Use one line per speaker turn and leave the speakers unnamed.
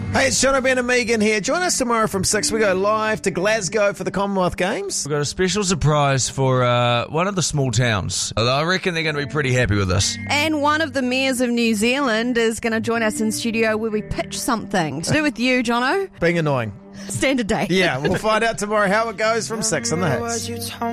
Hey, it's John O'Brien and Megan here. Join us tomorrow from 6. We go live to Glasgow for the Commonwealth Games.
We've got a special surprise for one of the small towns. I reckon they're going to be pretty happy with us.
And one of the mayors of New Zealand is going to join us in studio where we pitch something to do with you, Jono.
Being annoying.
Standard day.
Yeah, we'll find out tomorrow how it goes from 6 on the Hits.